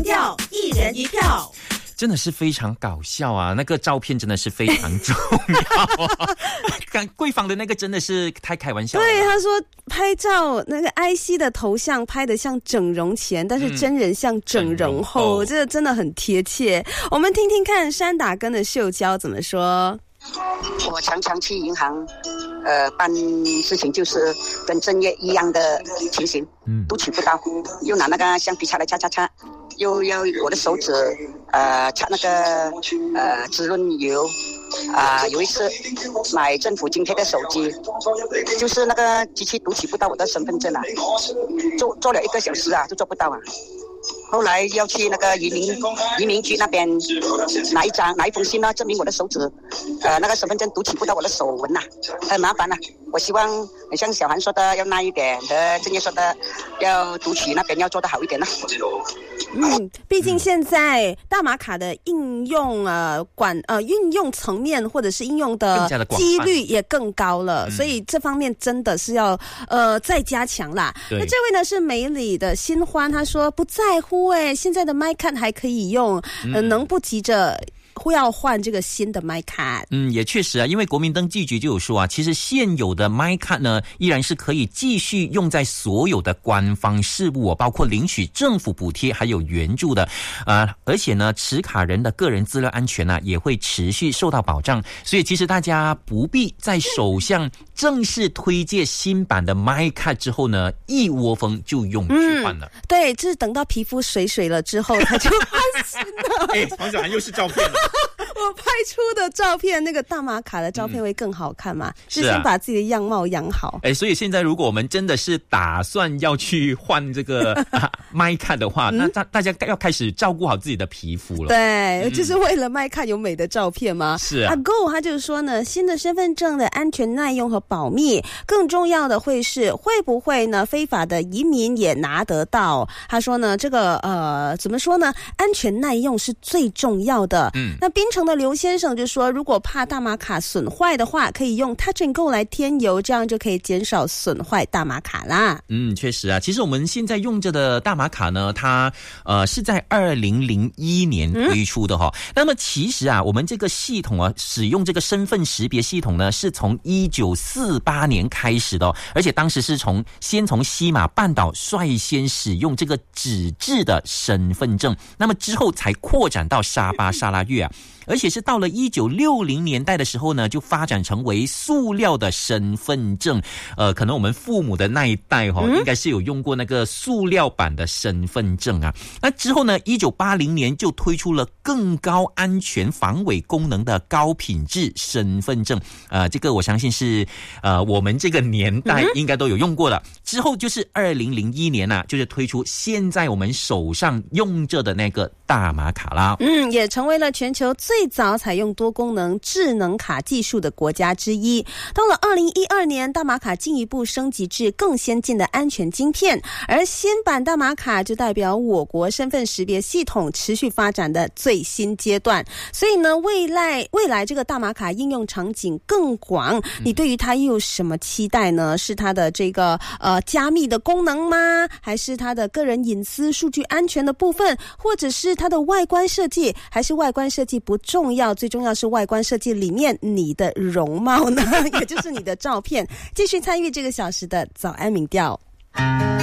票，一人一票。 真的是非常搞笑啊！那个照片真的是非常重要啊！贵坊的那个真的是太开玩笑了。 对，他说拍照那个 IC 的头像拍得像整容前，但是真人像整容后，这个真的很贴切。我们听听看山打根的秀娇怎么说。 我常常去银行办事情，就是跟正月一样的情形，都取不到，又拿那个橡皮擦来擦，又要我的手指擦那个滋润油有一次买政府津贴的手机，就是那个机器读取不到我的身份证做了1个小时就做不到后来要去那个移民局那边拿一封信证明我的手指那个身份证读取不到我的手纹很麻烦我希望很像小韩说的要耐一点，和正业说的要读取那边要做得好一点毕竟现在大马卡的应用运用层面或者是应用的几率也更高了，所以这方面真的是要再加强啦。那这位呢是梅里的新欢，他说不在乎现在的 MyCard 还可以用，能不急着会要换这个新的 MyCard。 也确实因为国民登记局就有说其实现有的 MyCard 呢依然是可以继续用在所有的官方事务包括领取政府补贴还有援助的而且呢持卡人的个人资料安全也会持续受到保障，所以其实大家不必在首相正式推介新版的 MyCard 之后呢一窝蜂就用去换了。 对，就是等到皮肤水了之后他就换新的黄小涵又是照片了我拍出的照片，那个大马卡的照片会更好看嘛？是先把自己的样貌养好。 所以现在如果我们真的是打算要去换这个MyCard 的话，那大家要开始照顾好自己的皮肤了。 对，就是为了MyCard有美的照片吗？ 是 Go 他就是说呢，新的身份证的安全耐用和保密，更重要的会不会呢非法的移民也拿得到？他说呢，这个怎么说呢？安全耐用是最重要的。那槟城的刘先生就说，如果怕大马卡损坏的话，可以用 Touch and Go 来添油，这样就可以减少损坏大马卡啦。 确实其实我们现在用着的大马卡呢，它是在2001年推出的那么其实我们这个系统使用这个身份识别系统呢，是从1948年开始的而且当时是先从西马半岛率先使用这个纸质的身份证，那么之后才扩展到沙巴、沙拉越而且是到了1960年代的时候呢，就发展成为塑料的身份证。可能我们父母的那一代应该是有用过那个塑料版的身份证那之后呢，1980年就推出了更高安全防伪功能的高品质身份证。这个我相信是我们这个年代应该都有用过了。之后就是2001年就是推出现在我们手上用着的那个大马卡啦。 也成为了全球最早采用多功能智能卡技术的国家之一。到了2012年，大马卡进一步升级至更先进的安全晶片，而新版大马卡就代表我国身份识别系统持续发展的最新阶段。所以呢，未来这个大马卡应用场景更广，你对于它又有什么期待呢？是它的这个加密的功能吗？还是它的个人隐私数据安全的部分？或者是它的外观设计？还是外观设计不重要，最重要是外观设计里面你的容貌呢？也就是你的照片。继续参与这个小时的早安民调。